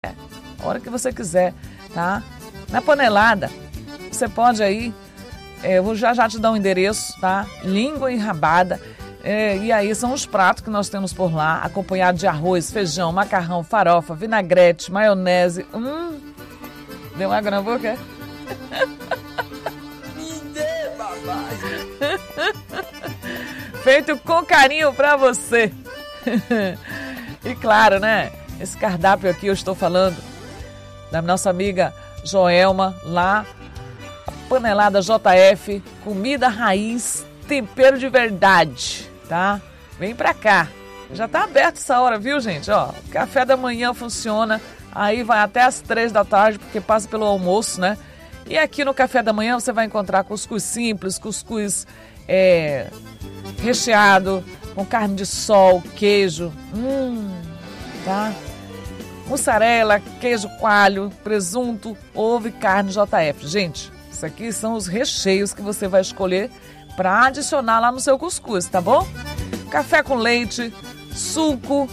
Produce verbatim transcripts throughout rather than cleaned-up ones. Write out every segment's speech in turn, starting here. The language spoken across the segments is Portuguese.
a hora que você quiser, tá? Na panelada, você pode aí, é, eu vou já já te dar um endereço, tá? Língua enrabada. É, e aí são os pratos que nós temos por lá, acompanhado de arroz, feijão, macarrão, farofa, vinagrete, maionese. Hum, deu água na boca? Me dê, papai. Feito com carinho pra você. E claro, né? Esse cardápio aqui eu estou falando da nossa amiga Joelma, lá, a panelada J F, comida raiz, tempero de verdade, tá? Vem pra cá. Já tá aberto essa hora, viu, gente? Ó, café da manhã funciona, aí vai até as três da tarde, porque passa pelo almoço, né? E aqui no café da manhã você vai encontrar cuscuz simples, cuscuz é, recheado, com carne de sol, queijo, hum, tá? Mussarela, queijo coalho, presunto, ovo e carne J F. Gente, isso aqui são os recheios que você vai escolher para adicionar lá no seu cuscuz, tá bom? Café com leite, suco,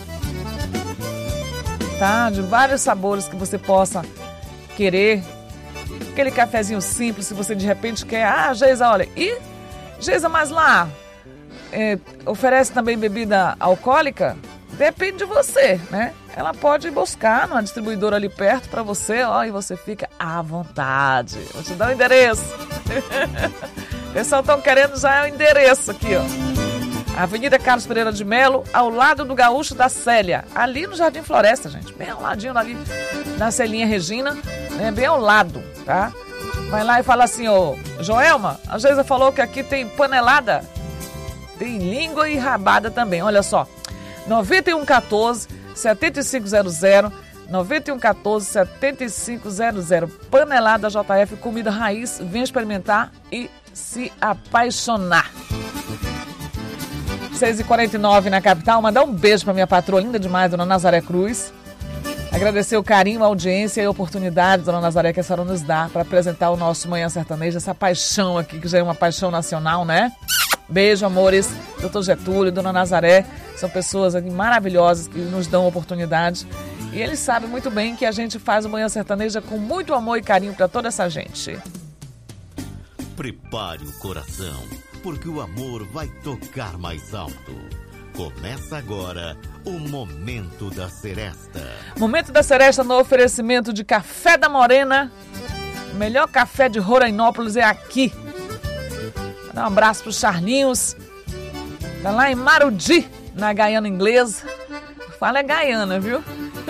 tá? De vários sabores que você possa querer. Aquele cafezinho simples, se você de repente quer. Ah, Geisa, olha, e Geisa, mas lá é, oferece também bebida alcoólica? Depende de você, né? Ela pode buscar numa distribuidora ali perto para você, ó, e você fica à vontade. Vou te dar o endereço. O pessoal estão querendo já o endereço aqui, ó. Avenida Carlos Pereira de Melo, ao lado do Gaúcho da Célia, ali no Jardim Floresta, gente, bem ao ladinho ali da Celinha Regina, né? Bem ao lado, tá? Vai lá e fala assim, ô, Joelma, a Geisa falou que aqui tem panelada, tem língua e rabada também, olha só. nove um um quatro, sete cinco zero zero, nove um um quatro, sete cinco zero zero. Panelada J F, comida raiz. Vem experimentar e se apaixonar. seis e quarenta e nove na capital. Mandar um beijo para minha patroa linda demais, dona Nazaré Cruz. Agradecer o carinho, a audiência e a oportunidade, dona Nazaré, que a senhora nos dá para apresentar o nosso Manhã Sertaneja, essa paixão aqui, que já é uma paixão nacional, né? Beijo, amores. doutor Getúlio, dona Nazaré, são pessoas aqui maravilhosas que nos dão oportunidade. E eles sabem muito bem que a gente faz o Manhã Sertaneja com muito amor e carinho para toda essa gente. Prepare o coração, porque o amor vai tocar mais alto. Começa agora o Momento da Seresta. Momento da Seresta no oferecimento de Café da Morena. O melhor café de Rorainópolis é aqui. Dá um abraço pro Charlinhos. Tá lá em Marudi, na Gaiana Inglesa. Fala é Gaiana, viu?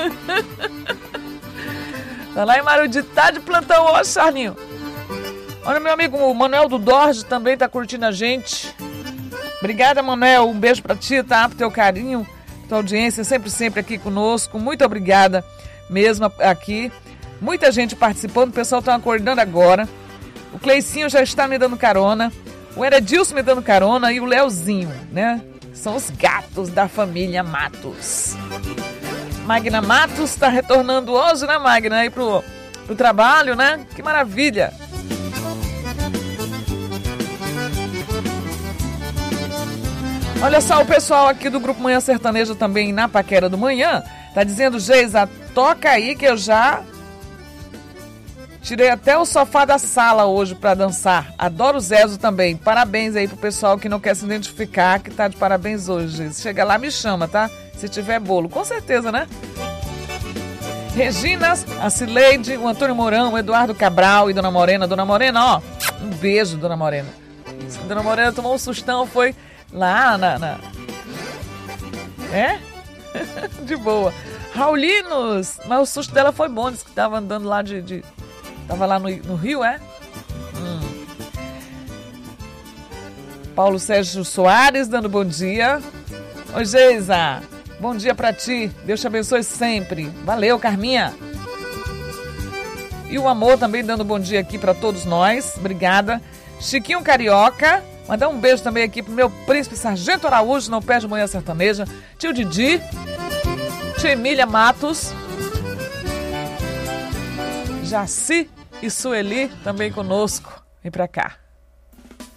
Tá lá em Marudi, tá de plantão hoje, Charlinho. Olha, meu amigo o Manuel do Dorge também tá curtindo a gente. Obrigada, Manuel. Um beijo pra ti, tá? Pro teu carinho, tua audiência, sempre, sempre aqui conosco. Muito obrigada mesmo aqui. Muita gente participando, o pessoal tá acordando agora. O Cleicinho já está me dando carona. O Eredilson me dando carona e o Leozinho, né? São os gatos da família Matos. Magna Matos está retornando hoje, né, Magna? Aí pro, pro trabalho, né? Que maravilha! Olha só, o pessoal aqui do Grupo Manhã Sertaneja também na Paquera do Manhã tá dizendo, Geisa, toca aí que eu já tirei até o sofá da sala hoje pra dançar. Adoro o Zezo também. Parabéns aí pro pessoal que não quer se identificar, que tá de parabéns hoje. Se chegar lá, me chama, tá? Se tiver bolo. Com certeza, né? Regina, a Cileide, o Antônio Mourão, o Eduardo Cabral e Dona Morena. Dona Morena, ó, um beijo, Dona Morena. Dona Morena tomou um sustão, foi lá na... na... É? De boa. Raulinos, mas o susto dela foi bom, disse que tava andando lá de... de... Tava lá no, no Rio, é? Hum. Paulo Sérgio Soares dando bom dia. Oi, Geisa. Bom dia pra ti. Deus te abençoe sempre. Valeu, Carminha. E o Amor também dando bom dia aqui pra todos nós. Obrigada. Chiquinho Carioca. Mandar um beijo também aqui pro meu príncipe Sargento Araújo, não perde Manhã Sertaneja. Tio Didi. Tia Emília Matos. Jaci e Sueli também conosco. Vem pra cá.